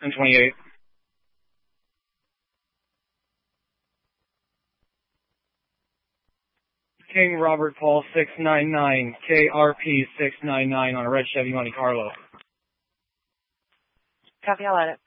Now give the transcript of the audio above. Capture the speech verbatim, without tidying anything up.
ten twenty-eight. King Robert Paul six nine nine, K R P six nine nine on a red Chevy Monte Carlo. Copy, I'll let it.